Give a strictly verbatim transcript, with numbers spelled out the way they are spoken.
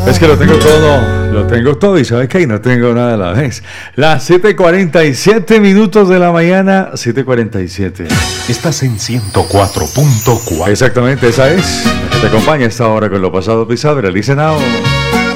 Es que lo tengo todo, lo tengo todo y ¿sabes qué? No tengo nada a la vez. Las siete cuarenta y siete minutos de la mañana, siete cuarenta y siete. Estás en ciento cuatro punto cuatro. Exactamente, esa es la que te acompaña a esta hora con lo pasado pisado. Listen now.